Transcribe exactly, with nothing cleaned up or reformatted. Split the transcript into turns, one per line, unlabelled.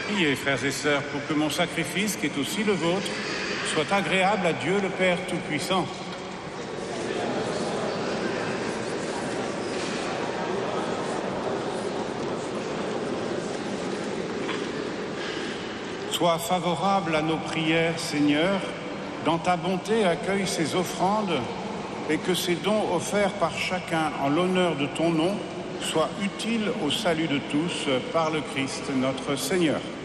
Priez, frères et sœurs, pour que mon sacrifice, qui est aussi le vôtre, soit agréable à Dieu le Père Tout-Puissant. Sois favorable à nos prières, Seigneur, dans ta bonté accueille ces offrandes et que ces dons offerts par chacun en l'honneur de ton nom soient utiles au salut de tous par le Christ notre Seigneur.